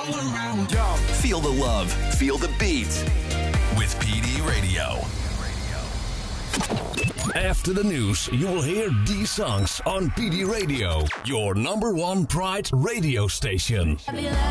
Feel the love, feel the beat with PD Radio. After the news, you will hear these songs on PD Radio, your number one Pride radio station.